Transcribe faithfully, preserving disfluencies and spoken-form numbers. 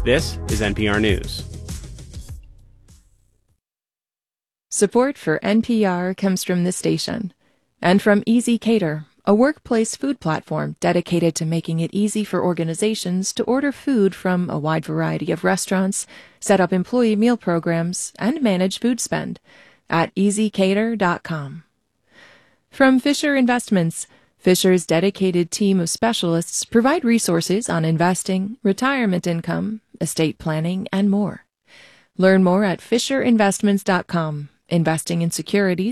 This is N P R News. Support for N P R comes from this station and from ezCater, a workplace food platform dedicated to making it easy for organizations to order food from a wide variety of restaurants, set up employee meal programs, and manage food spend at easy cater dot com. From Fisher Investments, Fisher's dedicated team of specialists provide resources on investing, retirement income, estate planning, and more. Learn more at fisher investments dot com. Investing in securities